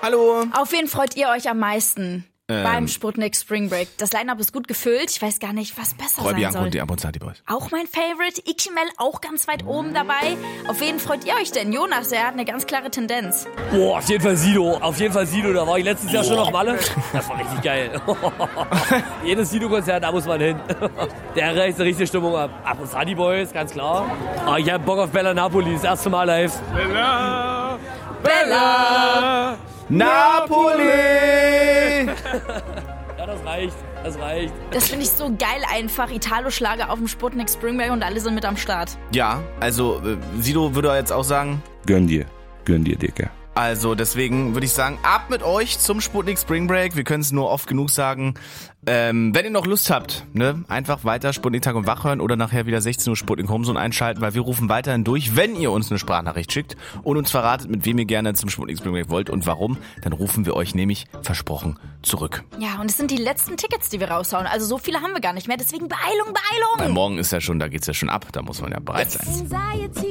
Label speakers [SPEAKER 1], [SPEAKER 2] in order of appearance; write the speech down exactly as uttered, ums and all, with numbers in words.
[SPEAKER 1] Hallo.
[SPEAKER 2] Auf wen freut ihr euch am meisten ähm. beim Sputnik Spring Break? Das Line-Up ist gut gefüllt. Ich weiß gar nicht, was besser
[SPEAKER 1] Roy
[SPEAKER 2] sein
[SPEAKER 1] Bianco
[SPEAKER 2] soll.
[SPEAKER 1] und die Abonzati Boys.
[SPEAKER 2] Auch mein Favorite. Ikimel auch ganz weit oben dabei. Auf wen freut ihr euch denn? Jonas, der hat eine ganz klare Tendenz.
[SPEAKER 3] Boah, auf jeden Fall Sido. Auf jeden Fall Sido. Da war ich letztes Jahr schon auf Malle. Das war richtig geil. Jedes Sido-Konzert, da muss man hin. Der reißt eine richtige Stimmung ab. Abonzati Boys, ganz klar. Aber ich hab Bock auf Bella Napoli. Das erste Mal live.
[SPEAKER 1] Bella.
[SPEAKER 2] Bella.
[SPEAKER 1] Napoli!
[SPEAKER 3] Ja, das reicht, das reicht.
[SPEAKER 2] Das finde ich so geil einfach. Italo-Schlager auf dem Sputnik Spring Break und alle sind mit am Start.
[SPEAKER 1] Ja, also äh, Sido würde jetzt auch sagen,
[SPEAKER 4] Gönn dir, gönn dir, Dicker.
[SPEAKER 1] also deswegen würde ich sagen, ab mit euch zum Sputnik Spring Break. Wir können es nur oft genug sagen. Ähm, wenn ihr noch Lust habt, ne, einfach weiter Sputnik Tag und Wach hören oder nachher wieder sechzehn Uhr Sputnik Homezone einschalten, weil wir rufen weiterhin durch. Wenn ihr uns eine Sprachnachricht schickt und uns verratet, mit wem ihr gerne zum Sputnik Spring Break wollt und warum, dann rufen wir euch nämlich versprochen zurück.
[SPEAKER 2] Ja, und es sind die letzten Tickets, die wir raushauen. Also so viele haben wir gar nicht mehr. Deswegen Beeilung, Beeilung.
[SPEAKER 1] Weil morgen ist ja schon, da geht's ja schon ab. Da muss man ja bereit sein.